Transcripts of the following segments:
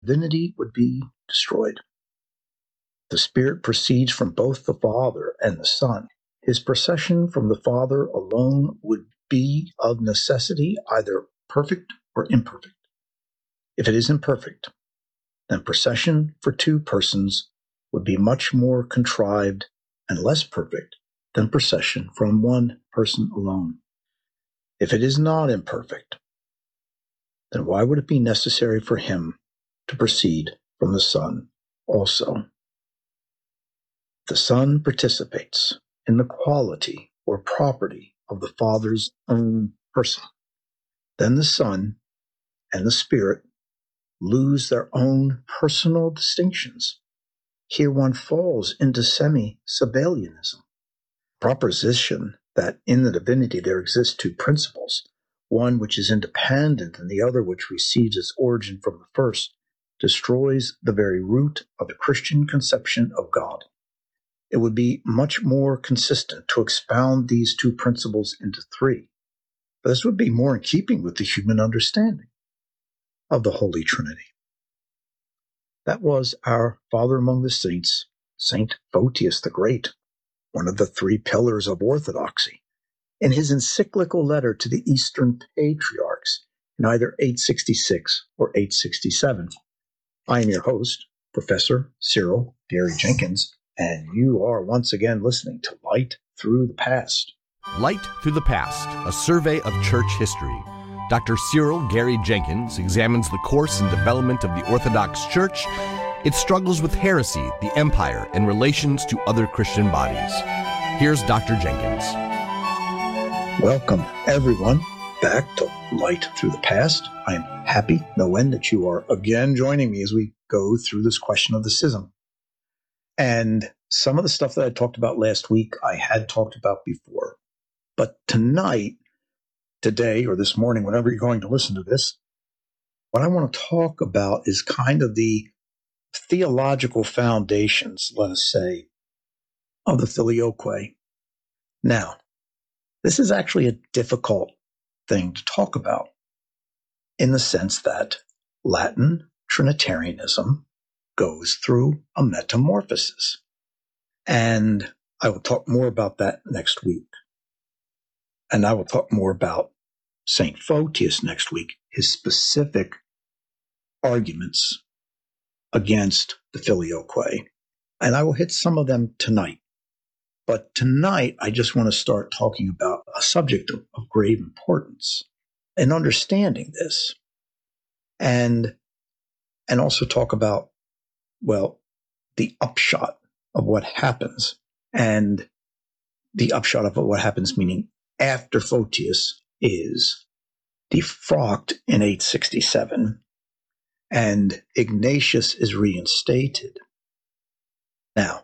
divinity would be destroyed. The Spirit proceeds from both the Father and the Son. His procession from the Father alone would be of necessity either perfect or imperfect. If it is imperfect, then procession for two persons would be much more contrived and less perfect than procession from one person alone. If it is not imperfect, then why would it be necessary for him to proceed from the Son also? The Son participates in the quality or property of the Father's own person. Then the Son and the Spirit lose their own personal distinctions. Here one falls into semi-Sabellianism, proposition that in the divinity there exist two principles, one which is independent and the other which receives its origin from the first, destroys the very root of the Christian conception of God. It would be much more consistent to expound these two principles into three, but this would be more in keeping with the human understanding of the Holy Trinity. That was our father among the saints, Saint Photius the Great, one of the three pillars of orthodoxy, in his encyclical letter to the Eastern Patriarchs in either 866 or 867. I am your host, Professor Cyril Gary Jenkins, and you are once again listening to Light Through the Past. Light Through the Past, a survey of church history. Dr. Cyril Gary Jenkins examines the course and development of the Orthodox Church, its struggles with heresy, the empire, and relations to other Christian bodies. Here's Dr. Jenkins. Welcome, everyone, back to Light Through the Past. I'm happy, no end, that you are again joining me as we go through this question of the schism. And some of the stuff that I talked about last week, I had talked about before. But tonight, today, or this morning, whenever you're going to listen to this, what I want to talk about is kind of the theological foundations, let us say, of the Filioque. Now, this is actually a difficult thing to talk about in the sense that Latin Trinitarianism goes through a metamorphosis. And I will talk more about that next week. And I will talk more about St. Photius next week, his specific arguments against the Filioque. And I will hit some of them tonight. But tonight, I just want to start talking about a subject of grave importance and understanding this. And also talk about, well, the upshot of what happens. And the upshot of what happens, meaning after Photius is defrocked in 867 and Ignatius is reinstated. Now,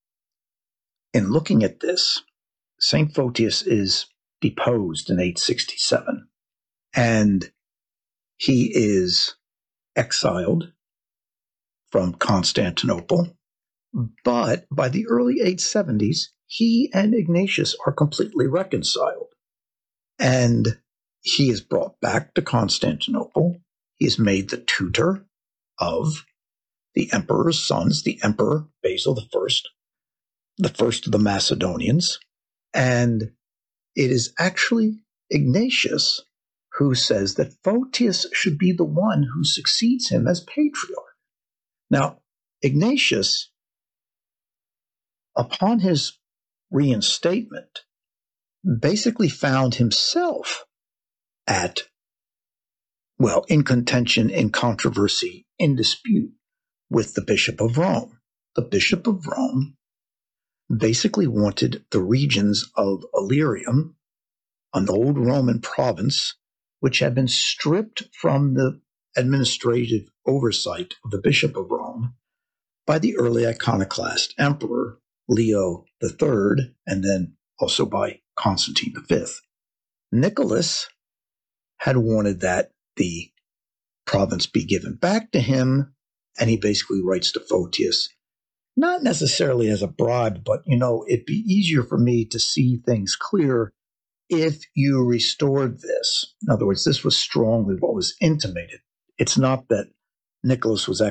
in looking at this, St. Photius is deposed in 867 and he is exiled from Constantinople. But by the early 870s, he and Ignatius are completely reconciled. And he is brought back to Constantinople. He is made the tutor of the emperor's sons, the Emperor Basil I, the first of the Macedonians. And it is actually Ignatius who says that Photius should be the one who succeeds him as patriarch. Now, Ignatius, upon his reinstatement, basically found himself in contention, in controversy, in dispute with the Bishop of Rome. The Bishop of Rome basically wanted the regions of Illyrium, an old Roman province, which had been stripped from the administrative oversight of the Bishop of Rome by the early iconoclast emperor Leo III, and then also by Constantine V. Nicholas had wanted that the province be given back to him, and he basically writes to Photius, not necessarily as a bribe, but, it'd be easier for me to see things clear if you restored this. In other words, this was strongly what was intimated. It's not that Nicholas was